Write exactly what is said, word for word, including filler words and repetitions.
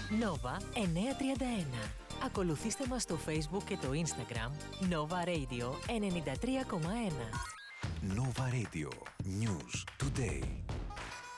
Nova εννιακόσια τριάντα ένα. Ακολουθήστε μας στο Facebook και το Instagram Nova Radio ενενήντα τρία κόμμα ένα. Nova Radio. News Today.